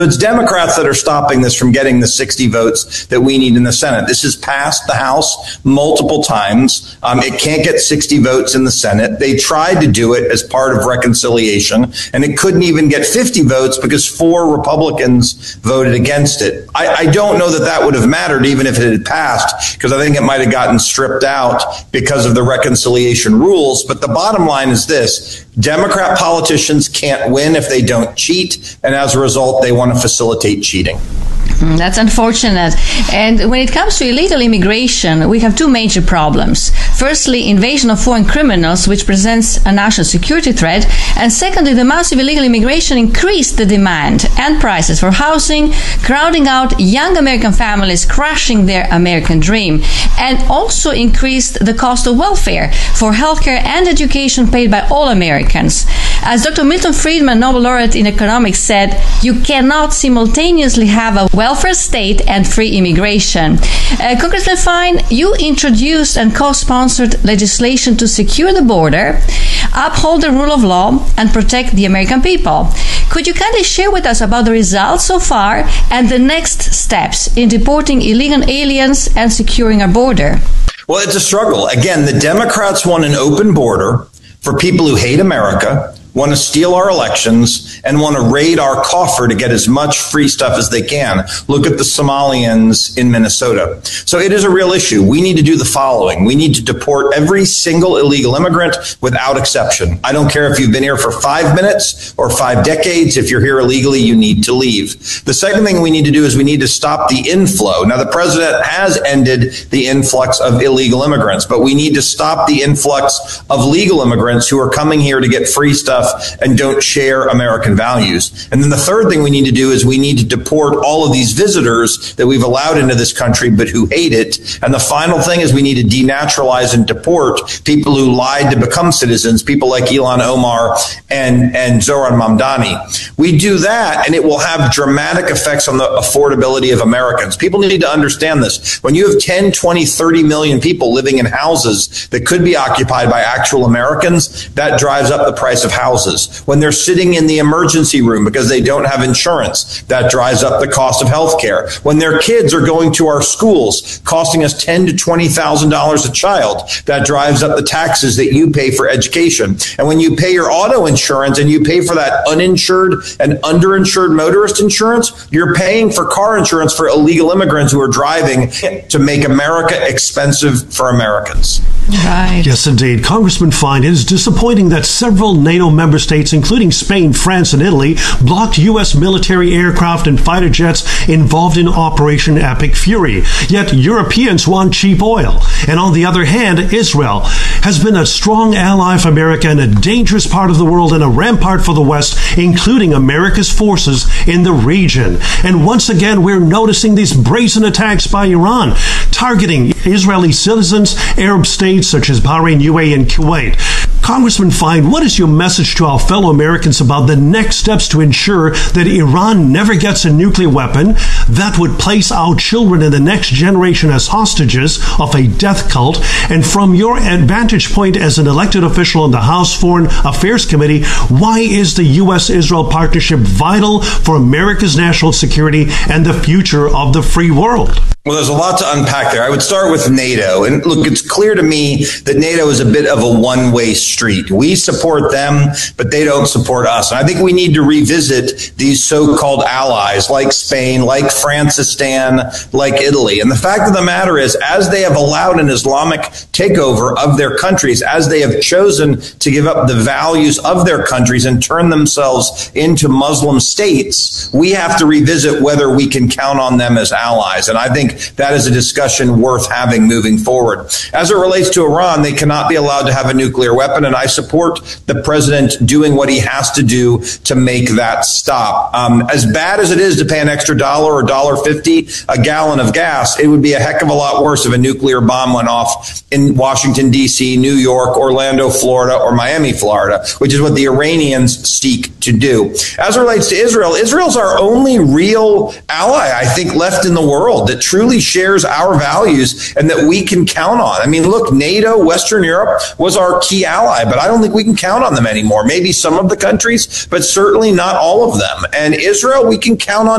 It's Democrats that are stopping this from getting the 60 votes that we need in the Senate. This has passed the House multiple times. It can't get 60 votes in the Senate. They tried to do it as part of reconciliation, and it couldn't even get 50 votes because 4 Republicans voted against it. I don't know that that would have mattered even if it had passed, because I think it might have gotten stripped out because of the reconciliation rules. But the bottom line is this: Democrat politicians can't win if they don't cheat, and as a result, they want to facilitate cheating. That's unfortunate. And when it comes to illegal immigration, we have 2 major problems. Firstly, invasion of foreign criminals, which presents a national security threat. And secondly, the massive illegal immigration increased the demand and prices for housing, crowding out young American families, crushing their American dream, and also increased the cost of welfare for healthcare and education paid by all Americans. As Dr. Milton Friedman, Nobel laureate in economics, said, you cannot simultaneously have a welfare state and free immigration. Congressman Fine, you introduced and co-sponsored legislation to secure the border, uphold the rule of law, and protect the American people. Could you kindly share with us about the results so far and the next steps in deporting illegal aliens and securing our border? Well, it's a struggle. Again, the Democrats want an open border for people who hate America, want to steal our elections, and want to raid our coffer to get as much free stuff as they can. Look at the Somalians in Minnesota. So it is a real issue. We need to do the following. We need to deport every single illegal immigrant without exception. I don't care if you've been here for 5 minutes or 5 decades. If you're here illegally, you need to leave. The second thing we need to do is we need to stop the inflow. Now, the president has ended the influx of illegal immigrants, but we need to stop the influx of legal immigrants who are coming here to get free stuff and don't share American values. And then the third thing we need to do is we need to deport all of these visitors that we've allowed into this country but who hate it. And the final thing is we need to denaturalize and deport people who lied to become citizens, people like Ilhan Omar and Zoran Mamdani. We do that, and it will have dramatic effects on the affordability of Americans. People need to understand this. When you have 10, 20, 30 million people living in houses that could be occupied by actual Americans, that drives up the price of houses. When they're sitting in the emergency room because they don't have insurance, that drives up the cost of health care. When their kids are going to our schools, costing us $10,000 to $20,000 a child, that drives up the taxes that you pay for education. And when you pay your auto insurance and you pay for that uninsured and underinsured motorist insurance, you're paying for car insurance for illegal immigrants who are driving to make America expensive for Americans. Right. Yes, indeed. Congressman Fine, it is disappointing that several NATO member states, including Spain, France, and Italy, blocked U.S. military aircraft and fighter jets involved in Operation Epic Fury. Yet Europeans want cheap oil. And on the other hand, Israel has been a strong ally of America in a dangerous part of the world and a rampart for the West, including America's forces in the region. And once again, we're noticing these brazen attacks by Iran, targeting Israeli citizens, Arab states such as Bahrain, UAE, and Kuwait. Congressman Fine, what is your message to our fellow Americans about the next steps to ensure that Iran never gets a nuclear weapon that would place our children in the next generation as hostages of a death cult? And from your vantage point as an elected official on the House Foreign Affairs Committee, why is the U.S.-Israel partnership vital for America's national security and the future of the free world? Well, there's a lot to unpack there. I would start with NATO. And look, it's clear to me that NATO is a bit of a one-way street. We support them, but they don't support us. And I think we need to revisit these so-called allies like Spain, like Francistan, like Italy. And the fact of the matter is, as they have allowed an Islamic takeover of their countries, as they have chosen to give up the values of their countries and turn themselves into Muslim states, we have to revisit whether we can count on them as allies. And I think that is a discussion worth having moving forward. As it relates to Iran, they cannot be allowed to have a nuclear weapon, and I support the president doing what he has to do to make that stop. As bad as it is to pay an extra $1 or $1.50 a gallon of gas, it would be a heck of a lot worse if a nuclear bomb went off in Washington, D.C., New York, Orlando, Florida, or Miami, Florida, which is what the Iranians seek to do. As it relates to Israel, Israel's our only real ally, I think, left in the world that truly shares our values and that we can count on. I mean, look, NATO, Western Europe was our key ally. ally, but I don't think we can count on them anymore. Maybe some of the countries, but certainly not all of them. And Israel, we can count on